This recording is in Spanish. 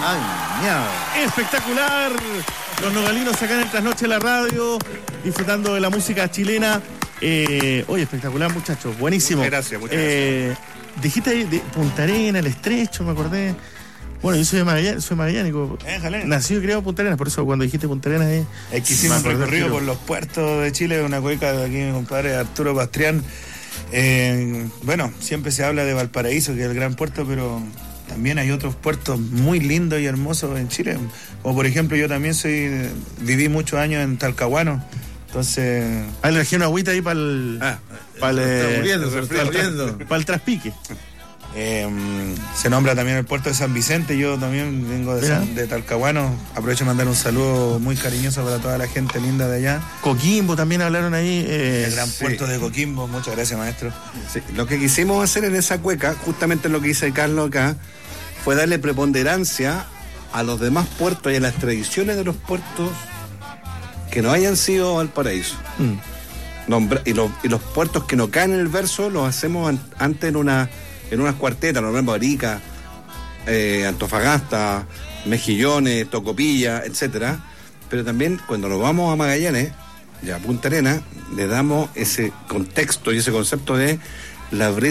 Ay, miau. Espectacular. Los nogalinos acá en el Trasnoche de la Radio, disfrutando de la música chilena. Oye, espectacular, muchachos. Buenísimo. Muchas gracias. Dijiste ahí de Punta Arenas, El Estrecho, me acordé. Bueno, yo soy magallánico. Nacido y criado en Punta Arenas, por eso cuando dijiste Punta Arenas es que hicimos un recorrido por los puertos de Chile, una cueca de aquí mi compadre Arturo Pastrián. Bueno, siempre se habla de Valparaíso, que es el gran puerto, pero también hay otros puertos muy lindos y hermosos en Chile. Como por ejemplo, yo también viví muchos años en Talcahuano. Entonces... le dejé una agüita ahí para el... Para el traspique. Se nombra también el puerto de San Vicente. Yo también vengo de Talcahuano. Aprovecho de mandar un saludo muy cariñoso para toda la gente linda de allá. Coquimbo también hablaron ahí. El gran puerto de Coquimbo. Muchas gracias, maestro. Sí, lo que quisimos hacer en esa cueca, justamente lo que dice Carlos acá, fue darle preponderancia a los demás puertos y a las tradiciones de los puertos que no hayan sido Valparaíso. Y los puertos que no caen en el verso los hacemos antes en unas cuartetas, normalmente Arica, Antofagasta, Mejillones, Tocopilla, etcétera. Pero también cuando nos vamos a Magallanes y a Punta Arenas, le damos ese contexto y ese concepto de la